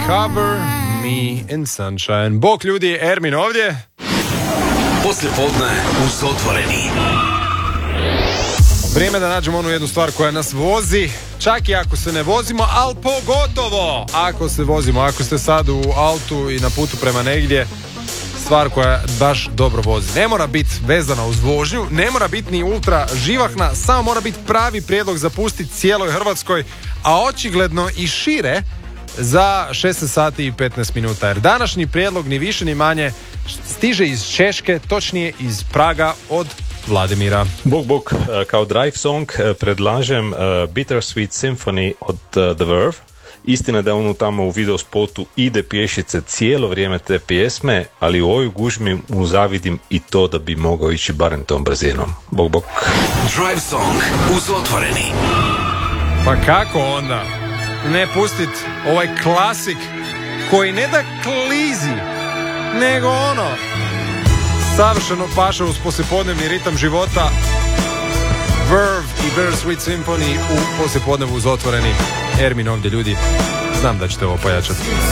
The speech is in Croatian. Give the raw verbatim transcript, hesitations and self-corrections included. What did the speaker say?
Cover Me in Sunshine. Bok ljudi, Ermin ovdje. Poslije podne uz otvoreni. Vrijeme da nađemo onu jednu stvar koja nas vozi, čak i ako se ne vozimo, ali pogotovo ako se vozimo. Ako ste sad u autu i na putu prema negdje, stvar koja baš dobro vozi. Ne mora biti vezana uz vožnju, ne mora biti ni ultra živahna, samo mora biti pravi prijedlog za pustiti cijeloj Hrvatskoj, a očigledno i šire za šesnaest sati i petnaest minuta. Jer današnji prijedlog ni više ni manje stiže iz Češke, točnije iz Praga od Vladimira. Bog, bog, kao drive song predlažem Bittersweet Symphony od The Verve. Istina da on tamo u videospotu ide pješice cijelo vrijeme te pjesme, ali u ovoj gužmi mu zavidim i to da bi mogao ići barem tom brzinom. Bog, bog. Drive song uz otvoreni. Pa kako onda ne pustit ovaj klasik koji ne da klizi, nego ono savršeno paše uz poslijepodnevni ritam života. Verve i Bittersweet Symphony u poslijepodnevu uz otvoreni. Ermin ovdje ljudi, znam da ćete ovo pojačati.